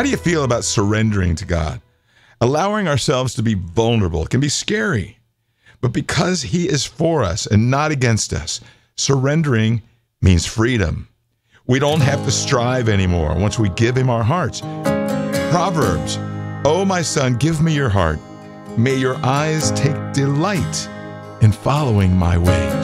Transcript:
How do you feel about surrendering to God? Allowing ourselves to be vulnerable can be scary. But because He is for us and not against us, surrendering means freedom. We don't have to strive anymore once we give Him our hearts. Proverbs, "O my son, give me your heart. May your eyes take delight in following my ways."